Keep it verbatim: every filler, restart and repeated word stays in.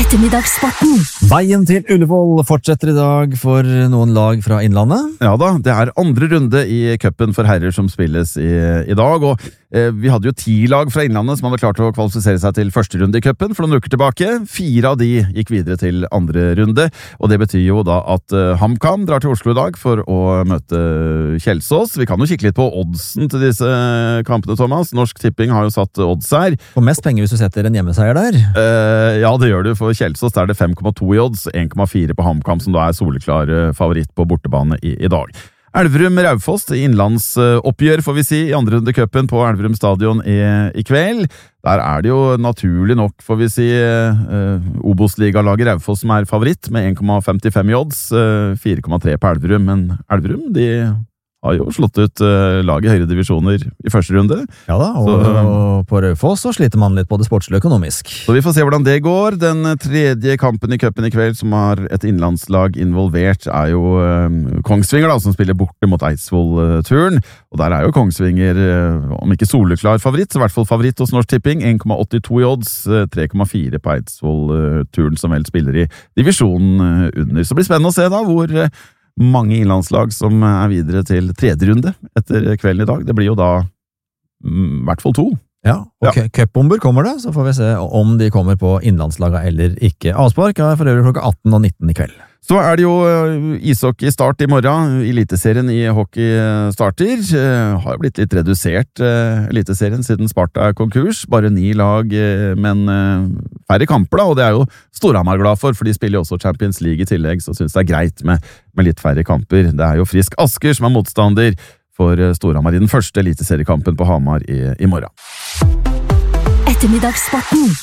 Ettermiddagssporten. Veien til Ullevål fortsetter i dag for noen lag fra Innlandet. Ja da, det er andre runde i cupen for herrer som spilles i, i dag, og eh, vi hadde jo ti lag fra Innlandet som hadde klart å kvalifisere seg til første runde i cupen for noen uker tilbake. Fire av de gikk videre til andre runde, og det betyr jo da at eh, HamKam drar til Oslo i dag for å møte Kjelsås. Vi kan jo kikke litt på oddsen til disse kampene, Thomas. Norsk Tipping har jo satt odds her. Og mest penger hvis du setter en hjemmeseier der. Eh, ja, det gjør du. For Kjelsås der er det fem komma to i odds, en komma fire på HamKam, som da er soleklar favoritt på bortebane i, i dag. Elverum-Raufoss, innlandsoppgjør får vi si, i andre runde cupen på Elverum stadion i, i kveld. Der er det jo naturlig nok, får vi si, eh, Obos-ligalaget Raufoss som er favoritt, med en komma femtifem i odds, eh, fire komma tre på Elverum. Men Elverum, de har jo slått ut uh, laget høyere divisjoner i første runde. Ja da, og, så, og på Raufoss så sliter man litt både sportslig og økonomisk. Så vi får se hvordan det går. Den tredje kampen i cupen i kveld som har et innlandslag involvert er jo uh, Kongsvinger da, som spiller borte mot Eidsvoll-turen. Og der er jo Kongsvinger, uh, om ikke soleklar favoritt, så i hvert fall favoritt hos Norsk Tipping. en komma åttito i odds, uh, tre komma fire på Eidsvoll-turen som vel spiller i divisjonen uh, under. Så det blir spennende å se da hvor uh, mange innlandslag som er videre til tredje runde etter kvelden i dag. Det blir jo da mm, i hvert fall to. Ja, og ja. Cupbomber kommer det, så får vi se om de kommer på innlandslaga eller ikke. Avspark er for øvrig klokka atten og nitten i kveld. Så er det jo ishockey start i morgen. Eliteserien i hockey starter. Har blitt litt redusert eliteserien siden Sparta er konkurs. Bare ni lag, men færre kamper da, og det er jo Storhamar glad for, for de spiller jo også Champions League i tillegg, så synes det er greit med, med litt færre kamper. Det er jo Frisk Asker som er motstander for Storhamar i den første eliteseriekampen på Hamar i, i morgen. Ettermiddagssporten.